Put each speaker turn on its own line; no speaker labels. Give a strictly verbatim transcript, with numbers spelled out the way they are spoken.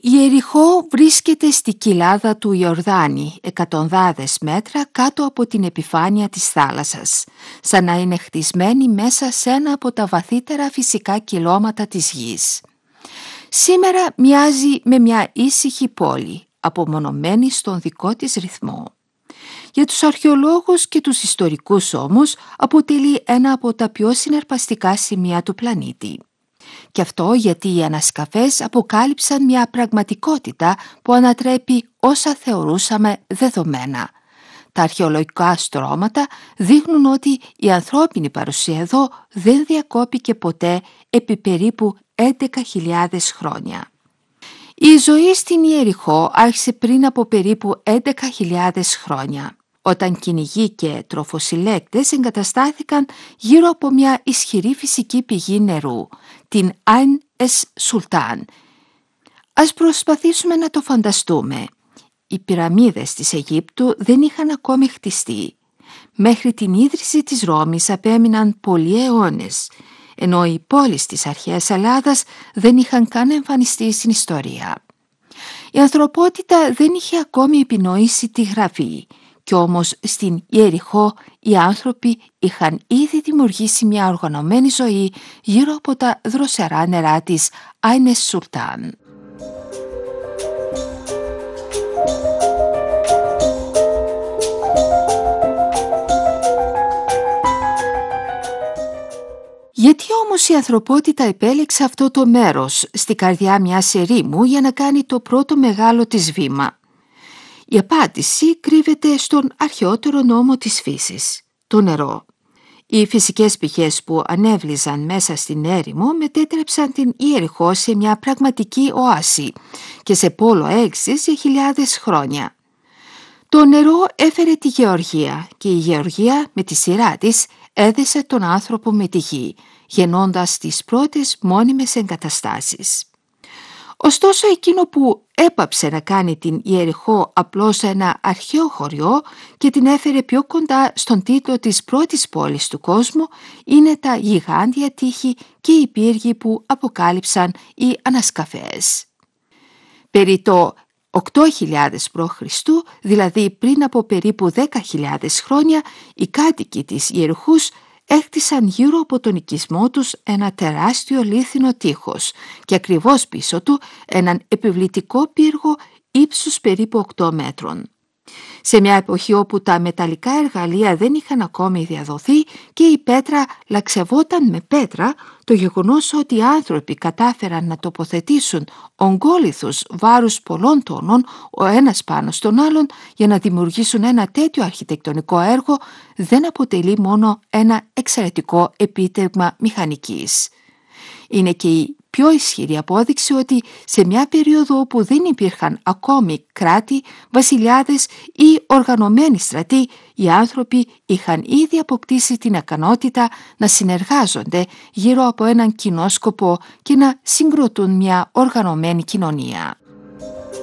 Η Ιεριχώ βρίσκεται στη κοιλάδα του Ιορδάνη, εκατοντάδες μέτρα κάτω από την επιφάνεια της θάλασσας, σαν να είναι χτισμένη μέσα σε ένα από τα βαθύτερα φυσικά κυλώματα της γης. Σήμερα μοιάζει με μια ήσυχη πόλη, απομονωμένη στον δικό της ρυθμό. Για τους αρχαιολόγους και τους ιστορικούς όμως αποτελεί ένα από τα πιο συναρπαστικά σημεία του πλανήτη. Και αυτό γιατί οι ανασκαφές αποκάλυψαν μια πραγματικότητα που ανατρέπει όσα θεωρούσαμε δεδομένα. Τα αρχαιολογικά στρώματα δείχνουν ότι η ανθρώπινη παρουσία εδώ δεν διακόπηκε ποτέ επί περίπου έντεκα χιλιάδες χρόνια. Η ζωή στην Ιεριχώ άρχισε πριν από περίπου έντεκα χιλιάδες χρόνια, όταν κυνηγοί και τροφοσυλλέκτες εγκαταστάθηκαν γύρω από μια ισχυρή φυσική πηγή νερού, την Άιν Es Sultan. Ας προσπαθήσουμε να το φανταστούμε. Οι πυραμίδες της Αιγύπτου δεν είχαν ακόμη χτιστεί. Μέχρι την ίδρυση της Ρώμης απέμειναν πολλοί αιώνες, ενώ οι πόλεις της αρχαίας Ελλάδας δεν είχαν καν εμφανιστεί στην ιστορία. Η ανθρωπότητα δεν είχε ακόμη επινοήσει τη γραφή, κι όμως στην Ιεριχώ οι άνθρωποι είχαν ήδη δημιουργήσει μια οργανωμένη ζωή γύρω από τα δροσερά νερά της Άιν Es Sultan. Γιατί όμως η ανθρωπότητα επέλεξε αυτό το μέρος στη καρδιά μιας ερήμου για να κάνει το πρώτο μεγάλο της βήμα? Η απάντηση κρύβεται στον αρχαιότερο νόμο της φύσης, το νερό. Οι φυσικές πηγές που ανέβλυζαν μέσα στην έρημο μετέτρεψαν την Ιεριχώ σε μια πραγματική οάση και σε πόλο έξης για χιλιάδες χρόνια. Το νερό έφερε τη γεωργία και η γεωργία με τη σειρά της έδεσε τον άνθρωπο με τη γη, γεννώντας τις πρώτες μόνιμες εγκαταστάσεις. Ωστόσο εκείνο που έπαψε να κάνει την Ιεριχώ απλώς ένα αρχαίο χωριό και την έφερε πιο κοντά στον τίτλο της πρώτης πόλης του κόσμου είναι τα γιγάντια τείχη και οι πύργοι που αποκάλυψαν οι ανασκαφές. Περί το οκτώ χιλιάδες π.Χ., δηλαδή πριν από περίπου δέκα χιλιάδες χρόνια, οι κάτοικοι της Ιεριχούς έκτισαν γύρω από τον οικισμό τους ένα τεράστιο λίθινο τείχος και ακριβώς πίσω του έναν επιβλητικό πύργο ύψους περίπου οκτώ μέτρων. Σε μια εποχή όπου τα μεταλλικά εργαλεία δεν είχαν ακόμη διαδοθεί και η πέτρα λαξευόταν με πέτρα, το γεγονός ότι οι άνθρωποι κατάφεραν να τοποθετήσουν ογκόλιθους βάρους πολλών τόνων ο ένας πάνω στον άλλον για να δημιουργήσουν ένα τέτοιο αρχιτεκτονικό έργο δεν αποτελεί μόνο ένα εξαιρετικό επίτευγμα μηχανικής. Είναι και η πιο ισχυρή απόδειξη ότι σε μια περίοδο όπου δεν υπήρχαν ακόμη κράτη, βασιλιάδες ή οργανωμένοι στρατοί, οι άνθρωποι είχαν ήδη αποκτήσει την ικανότητα να συνεργάζονται γύρω από έναν κοινό σκοπό και να συγκροτούν μια οργανωμένη κοινωνία.